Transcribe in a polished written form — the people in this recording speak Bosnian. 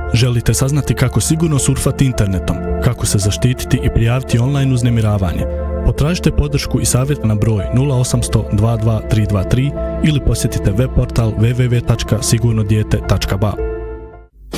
Želite saznati kako sigurno surfati internetom, kako se zaštititi i prijaviti online uznemiravanje? Potražite podršku i savjet na broj 0800 22 323 ili posjetite web portal www.sigurnodijete.ba.